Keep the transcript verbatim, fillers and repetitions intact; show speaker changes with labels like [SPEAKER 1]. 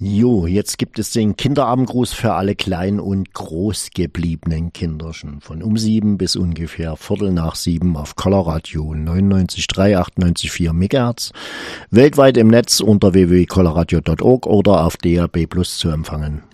[SPEAKER 1] Jo, jetzt gibt es den Kinderabendgruß für alle klein und groß gebliebenen Kinderchen. Von um sieben bis ungefähr Viertel nach sieben auf Coloradio neunundneunzig Komma drei, achtundneunzig Komma vier Megahertz. Weltweit im Netz unter w w w punkt coloradio punkt org oder auf D A B Plus zu empfangen.